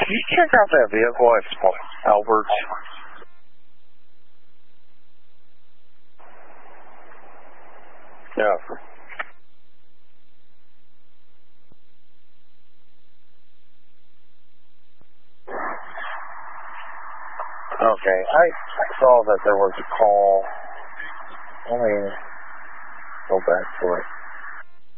Can you check out that vehicle? It's Albert's. Yeah. Okay, I saw that there was a call. Let me go back to it.